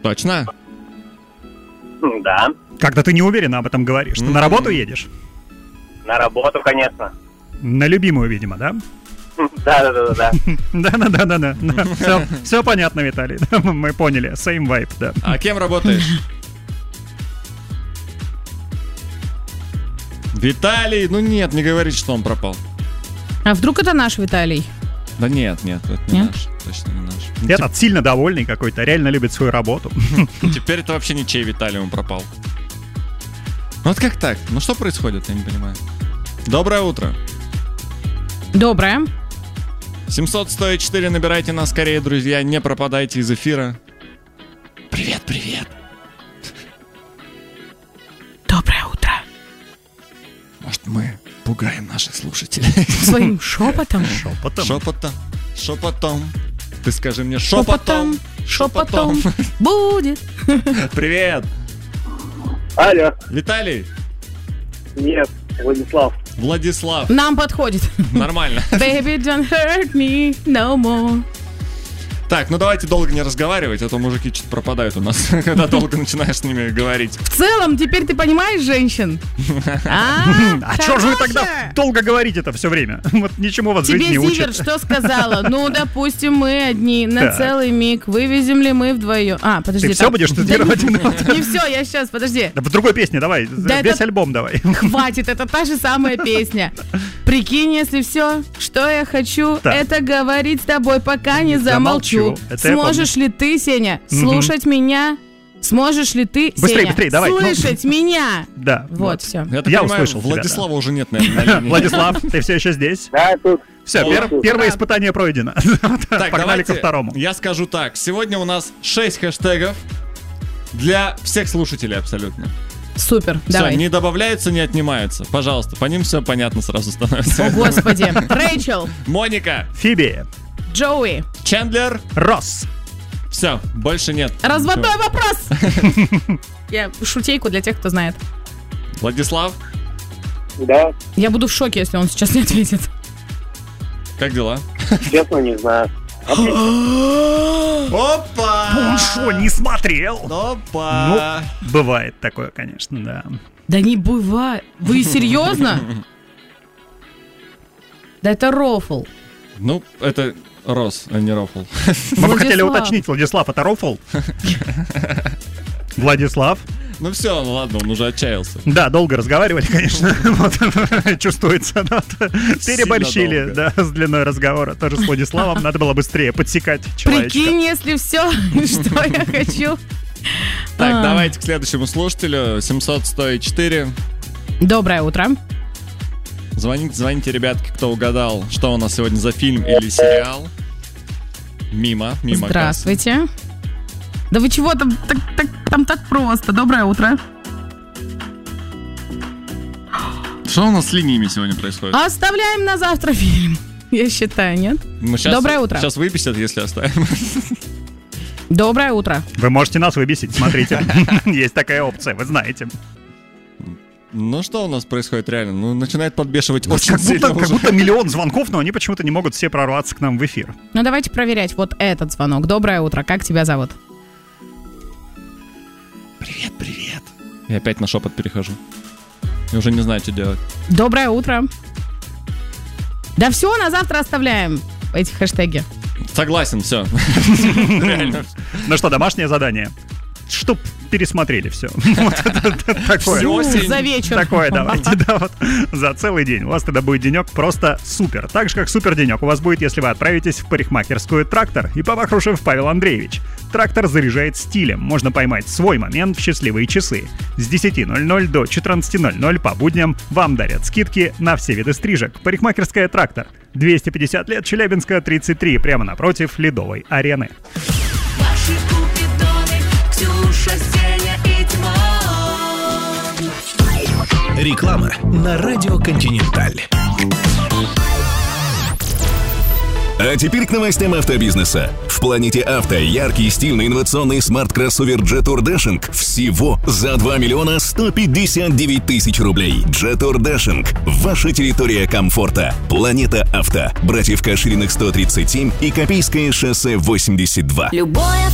Точно? Да. Как-то ты не уверенно об этом говоришь. Ты на работу едешь? На работу, конечно. На любимую, видимо, да? Да. Да. Все понятно, Виталий. Мы поняли. Same vibe, да. А кем работаешь? Виталий, ну нет, не говорите, что он пропал. А вдруг это наш Виталий? Да нет, это не наш. Точно не наш. Этот сильно довольный какой-то, реально любит свою работу. Теперь это вообще ничей Виталий, он пропал. Ну вот как так? Ну что происходит, я не понимаю. Доброе утро. Доброе. 700-104, набирайте нас скорее, друзья, не пропадайте из эфира. Привет. Доброе утро. Может, мы пугаем наших слушателей? Своим шепотом. Шепотом. Ты скажи мне шепотом. Будет. Привет. Алло. Виталий. Нет, Владислав. Нам подходит. Нормально. Baby, don't hurt me no more. Так, ну давайте долго не разговаривать, а то мужики что-то пропадают у нас, когда долго начинаешь с ними говорить. В целом, теперь ты понимаешь женщин? А что же вы тогда долго говорите это все время? Вот ничему вас жизнь не Тебе учит. Зиверт что сказала? Ну, допустим, мы одни на целый миг. Вывезем ли мы вдвоем? А, подожди. Ты все будешь цитировать? Не все, я сейчас, подожди. Да в другой песне давай, весь альбом давай. Хватит, это та же самая песня. Прикинь, если все, что я хочу, это говорить с тобой, пока не замолчу. Сможешь ли ты, Сеня, слушать меня? Сможешь ли ты, быстрее, Сеня, давай. слышать меня? Да. Вот, все. Я услышал тебя, Владислава уже нет, наверное. Владислав, ты все еще здесь? Да, тут. Все, первое испытание пройдено. Так, погнали ко второму. Я скажу так. Сегодня у нас 6 хэштегов для всех слушателей абсолютно. Супер, все, давай. Не добавляются, не отнимаются. Пожалуйста, по ним все понятно сразу становится. О, Господи. Рэйчел. Моника. Фиби. Джоуи. Чендлер. Росс. Все, больше нет. Разводной вопрос. Я шутейку для тех, кто знает. Владислав. Да. Я буду в шоке, если он сейчас не ответит. Как дела? Честно, не знаю. Опа! Он что, не смотрел? Опа! Ну, бывает такое, конечно, да. Да не бывает. Вы серьезно? Да это рофл. Ну, это Рос, а не рофл. Мы бы хотели уточнить, Владислав, это рофл? Владислав? Ну все, ну ладно, он уже отчаялся. Да, долго разговаривали, конечно. Чувствуется. Переборщили, да, с длиной разговора. Тоже с Владиславом. Надо было быстрее подсекать человечка. Прикинь, если все, что я хочу. Так, давайте к следующему слушателю. 700-104. Доброе утро. Звоните, ребятки, кто угадал, что у нас сегодня за фильм или сериал. Мимо. Здравствуйте. Да вы чего там так просто? Доброе утро. Что у нас с линиями сегодня происходит? Оставляем на завтра фильм. Я считаю, нет? Доброе утро. Сейчас выбесят, если оставим. Доброе утро. Вы можете нас выбесить, смотрите. Есть такая опция, вы знаете. Ну что у нас происходит реально? Ну начинает подбешивать очень сильно. Как будто миллион звонков, но они почему-то не могут все прорваться к нам в эфир. Ну давайте проверять вот этот звонок. Доброе утро, как тебя зовут? Привет. Я опять на шепот перехожу. Я уже не знаю, что делать. Доброе утро. Да все, на завтра оставляем эти хэштеги. Согласен, все. Ну что, домашнее задание. Чтоб пересмотрели все. Такое. За вечер. Такое давайте, да, вот за целый день. У вас тогда будет денек просто супер. Так же, как супер денек у вас будет, если вы отправитесь в парикмахерскую «Трактор» и Павахрушев Павел Андреевич. «Трактор» заряжает стилем. Можно поймать свой момент в счастливые часы. С 10:00 до 14:00 по будням вам дарят скидки на все виды стрижек. Парикмахерская «Трактор». 250 лет, Челябинска, 33, прямо напротив Ледовой арены. Реклама на радио «Континенталь». А теперь к новостям автобизнеса. В «Планете Авто» яркий, стильный, инновационный смарт-кроссовер Jetour Dashing всего за 2 миллиона 159 тысяч рублей. Jetour Dashing – ваша территория комфорта. «Планета Авто», братьев Кашириных 137 и Копейское шоссе 82. Любое